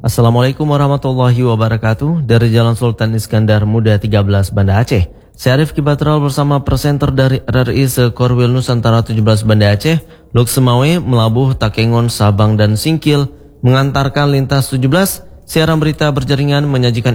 Assalamualaikum warahmatullahi wabarakatuh. Dari Jalan Sultan Iskandar Muda 13 Banda Aceh, saya Arif Kibatral bersama presenter dari RRI Sekorwil Nusantara 17 Banda Aceh, Luk Semawe, Melabuh, Takengon, Sabang dan Singkil mengantarkan lintas 17 siaran berita berjaringan menyajikan